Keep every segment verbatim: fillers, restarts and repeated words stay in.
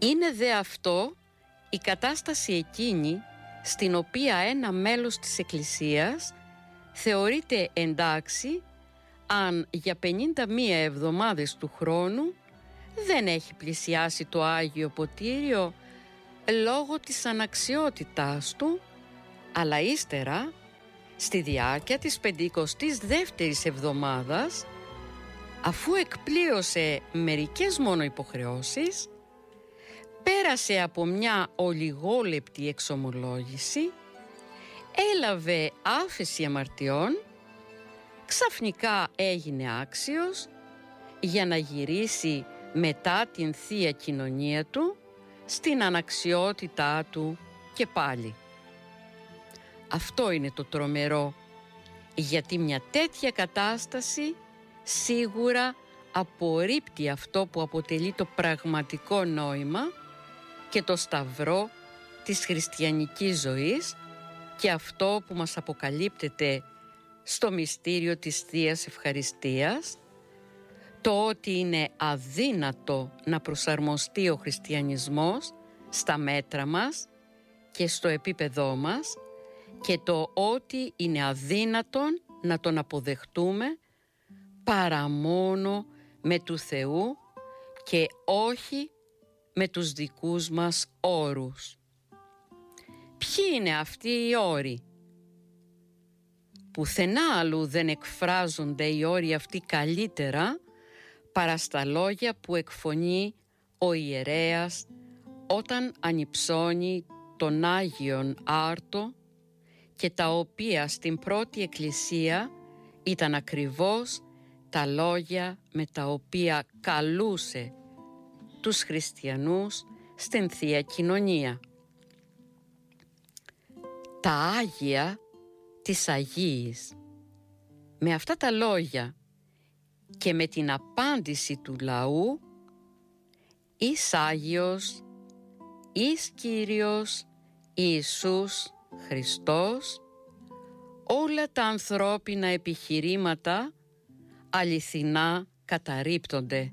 Είναι δε αυτό η κατάσταση εκείνη στην οποία ένα μέλος της Εκκλησίας θεωρείται εντάξει αν για πενήντα μία εβδομάδες του χρόνου δεν έχει πλησιάσει το Άγιο Ποτήριο λόγω της αναξιότητάς του, αλλά ύστερα στη διάρκεια της πεντηκοστής δεύτερης εβδομάδας, αφού εκπλήρωσε μερικές μόνο υποχρεώσεις, πέρασε από μια ολιγόλεπτη εξομολόγηση, έλαβε άφεση αμαρτιών, ξαφνικά έγινε άξιος για να γυρίσει μετά την Θεία Κοινωνία του στην αναξιότητά του και πάλι. Αυτό είναι το τρομερό, γιατί μια τέτοια κατάσταση σίγουρα απορρίπτει αυτό που αποτελεί το πραγματικό νόημα και το σταυρό της χριστιανικής ζωής και αυτό που μας αποκαλύπτεται στο μυστήριο της Θείας Ευχαριστίας, το ότι είναι αδύνατο να προσαρμοστεί ο χριστιανισμός στα μέτρα μας και στο επίπεδό μας και το ότι είναι αδύνατον να τον αποδεχτούμε παρά μόνο με του Θεού και όχι με τους δικούς μας όρους. Ποιοι είναι αυτοί οι όροι? Πουθενά αλλού δεν εκφράζονται οι όροι αυτοί καλύτερα παρά στα λόγια που εκφωνεί ο ιερέας όταν ανυψώνει τον Άγιον Άρτο και τα οποία στην πρώτη Εκκλησία ήταν ακριβώς τα λόγια με τα οποία καλούσε τους χριστιανούς στην Θεία Κοινωνία. Τα Άγια της Αγίης. Με αυτά τα λόγια και με την απάντηση του λαού, εις Άγιος, εις Κύριος Ιησούς Χριστός, όλα τα ανθρώπινα επιχειρήματα αληθινά καταρρίπτονται.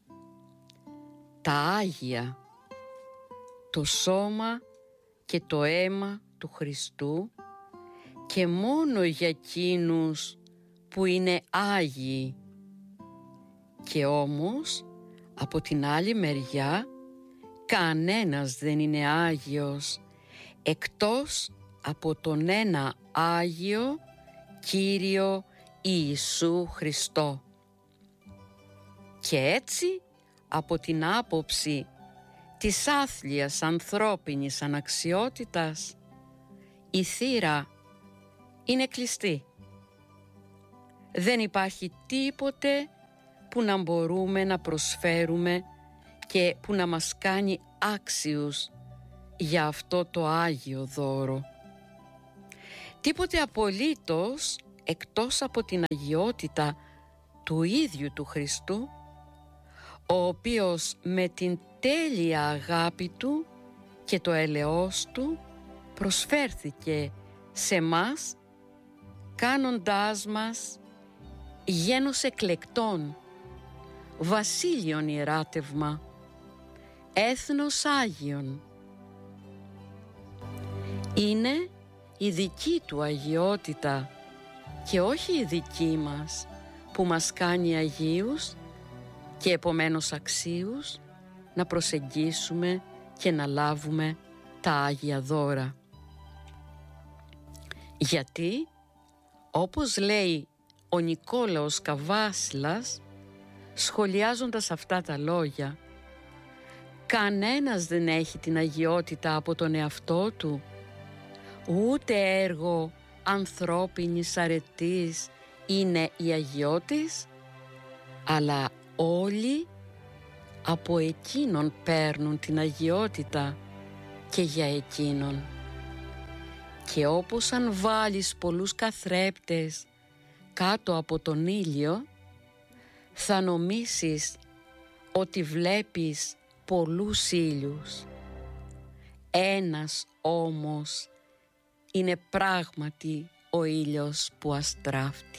Τα Άγια, το σώμα και το αίμα του Χριστού και μόνο για εκείνους που είναι Άγιοι. Και όμως από την άλλη μεριά κανένας δεν είναι Άγιος εκτός από τον ένα Άγιο Κύριο Ιησού Χριστό. Και έτσι από την άποψη της άθλιας ανθρώπινης αναξιότητας η θύρα είναι κλειστή. Δεν υπάρχει τίποτε που να μπορούμε να προσφέρουμε και που να μας κάνει άξιους για αυτό το Άγιο δώρο. Τίποτε απολύτως εκτός από την αγιότητα του ίδιου του Χριστού, ο οποίος με την τέλεια αγάπη του και το ελεός του προσφέρθηκε σε μας, κάνοντάς μας γένος εκλεκτών, βασίλειον ιεράτευμα, έθνος Άγιον. Είναι η δική του αγιότητα και όχι η δική μας που μας κάνει αγίους και επομένως αξίους να προσεγγίσουμε και να λάβουμε τα Άγια δώρα. Γιατί, όπως λέει ο Νικόλαος Καβάσιλας, σχολιάζοντας αυτά τα λόγια, κανένας δεν έχει την αγιότητα από τον εαυτό του, ούτε έργο ανθρώπινης αρετής είναι η αγιότης, αλλά όλοι από εκείνον παίρνουν την αγιότητα και για εκείνον. Και όπως αν βάλεις πολλούς καθρέπτες κάτω από τον ήλιο, θα νομίσεις ότι βλέπεις πολλούς ήλιους. Ένας όμως είναι πράγματι ο ήλιος που αστράφτει.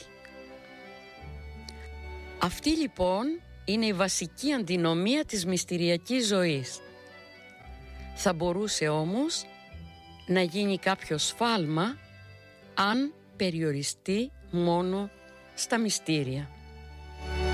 Αυτή λοιπόν είναι η βασική αντινομία της μυστηριακής ζωής. Θα μπορούσε όμως να γίνει κάποιο σφάλμα αν περιοριστεί μόνο στα μυστήρια.